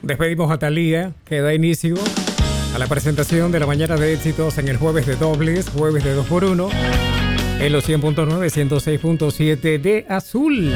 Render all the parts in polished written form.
Despedimos a Thalía, que da inicio a la presentación de la mañana de éxitos en el jueves de dobles, jueves de 2x1, en los 100.9, 106.7 de Azul.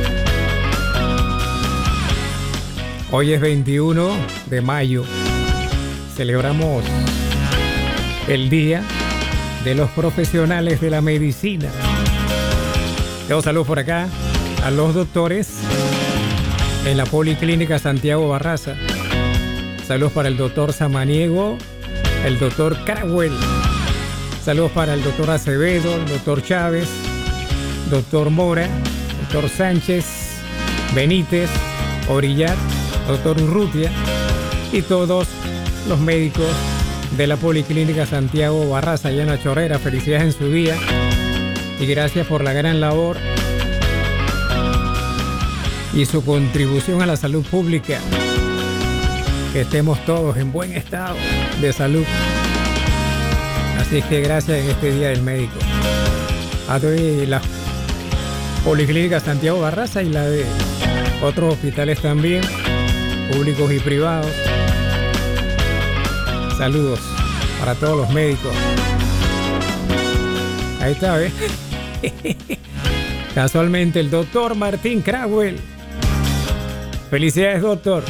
Hoy es 21 de mayo. Celebramos el Día de los Profesionales de la Medicina. Tengo salud por acá a los doctores en la Policlínica Santiago Barraza. Saludos para el doctor Samaniego, el doctor Crawell. Saludos para el doctor Acevedo, el doctor Chávez, doctor Mora, doctor Sánchez, Benítez, Orillar, doctor Urrutia y todos los médicos de la Policlínica Santiago Barraza allá en La Chorrera. Felicidades en su día y gracias por la gran labor y su contribución a la salud pública. Que estemos todos en buen estado de salud. Así que gracias en este Día del Médico. A la Policlínica Santiago Barraza y la de otros hospitales también, públicos y privados. Saludos para todos los médicos. Ahí está, ¿ves? Casualmente el doctor Martín Crawell. Felicidades, doctor.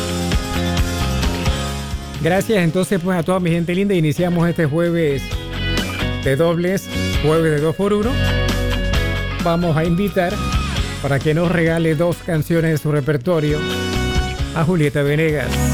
Gracias entonces pues a toda mi gente linda. Iniciamos este jueves de dobles, jueves de 2x1. Vamos a invitar para que nos regale 2 canciones de su repertorio a Julieta Venegas.